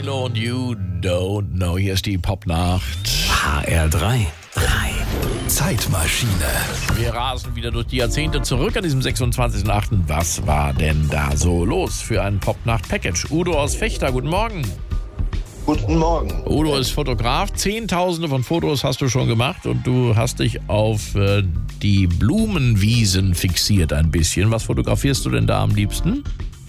Milo und You Don't Know. Hier ist die Popnacht. HR3. Zeitmaschine. Wir rasen wieder durch die Jahrzehnte zurück an diesem 26.08. Was war denn da so los für ein Popnacht-Package? Udo aus Vechta, guten Morgen. Guten Morgen. Udo ist Fotograf. Zehntausende von Fotos hast du schon gemacht und du hast dich auf die Blumenwiesen fixiert ein bisschen. Was fotografierst du denn da am liebsten?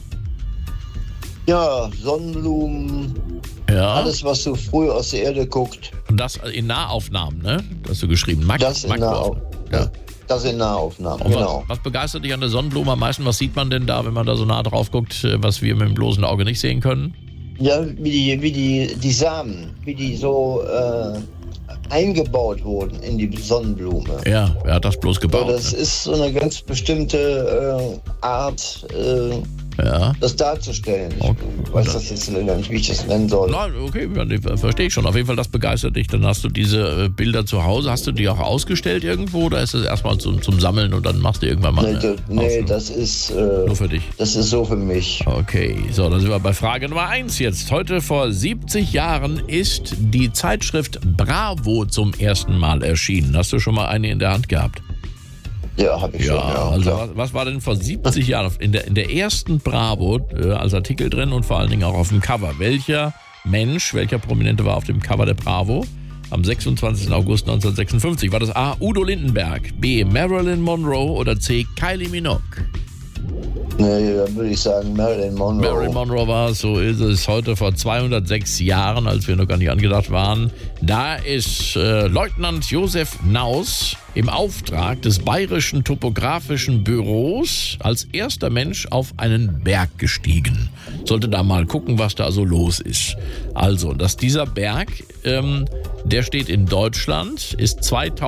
Ja, Sonnenblumen, Ja. alles, was so früh aus der Erde guckt, Und das in Nahaufnahmen, ne? Das hast du geschrieben. das in Nahaufnahmen, Und genau. was begeistert dich an der Sonnenblume am meisten? Was sieht man denn da, wenn man da so nah drauf guckt, was wir mit dem bloßen Auge nicht sehen können? Ja, wie die Samen, wie die so eingebaut wurden in die Sonnenblume. Ja, wer hat das bloß So, gebaut? das Ne? ist so eine ganz bestimmte Art, Ja. das darzustellen. Okay. Ich weiß das jetzt gar nicht, wie ich das nennen soll. Na, okay, verstehe ich schon. Auf jeden Fall, das begeistert dich. Dann hast du diese Bilder zu Hause. Hast du die auch ausgestellt irgendwo oder ist das erstmal zum Sammeln und dann machst du irgendwann mal Nee, Ausstellung? das ist Nur für dich. das ist so für mich. Okay, so, dann sind wir bei Frage Nummer 1 jetzt. Heute vor 70 Jahren ist die Zeitschrift Bravo zum ersten Mal erschienen. Hast du schon mal eine in der Hand gehabt? Ja, habe ich schon. Ja, also klar. was war denn vor 70 Jahren in der ersten Bravo als Artikel drin und vor allen Dingen auch auf dem Cover? Welcher Prominente war auf dem Cover der Bravo am 26. August 1956? War das A. Udo Lindenberg, B. Marilyn Monroe oder C. Kylie Minogue? Nee, dann würde ich sagen Marilyn Monroe. Marilyn Monroe war es, so ist es heute vor 206 Jahren, als wir noch gar nicht angedacht waren. Da ist Leutnant Josef Naus im Auftrag des Bayerischen Topografischen Büros als erster Mensch auf einen Berg gestiegen. Sollte da mal gucken, was da so los ist. Also, dass dieser Berg, der steht in Deutschland, ist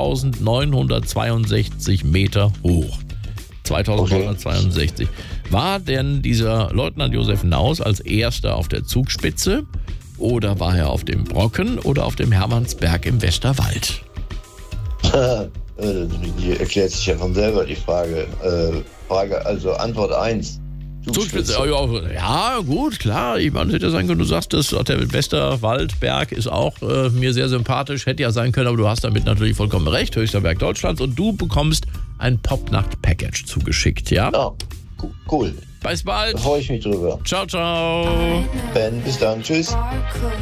2962 Meter hoch. 2962. War denn dieser Leutnant Josef Naus als erster auf der Zugspitze oder war er auf dem Brocken oder auf dem Hermannsberg im Westerwald? Die erklärt sich ja von selber, die Frage. Also Antwort 1. Zugspitze, ja, gut, klar. Ich meine, es hätte ja sein können, du sagst, dass der Westerwaldberg ist auch mir sehr sympathisch. Hätte ja sein können, aber du hast damit natürlich vollkommen recht. Höchster Berg Deutschlands und du bekommst ein Popnacht-Package zugeschickt, ja? Ja, cool. Bis bald. Da freue ich mich drüber. Ciao, ciao. Ben, bis dann. Tschüss.